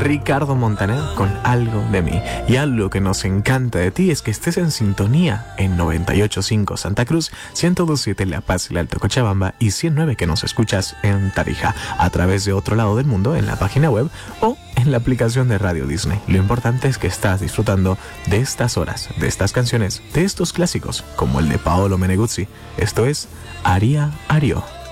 Ricardo Montaner con Algo de mí. Y algo que nos encanta de ti es que estés en sintonía en 98.5 Santa Cruz, 102.7 La Paz y el Alto Cochabamba y 109 que nos escuchas en Tarija a través de otro lado del mundo en la página web o en la aplicación de Radio Disney. Lo importante es que estás disfrutando de estas horas, de estas canciones, de estos clásicos como el de Paolo Meneguzzi. Esto es Aria Ario.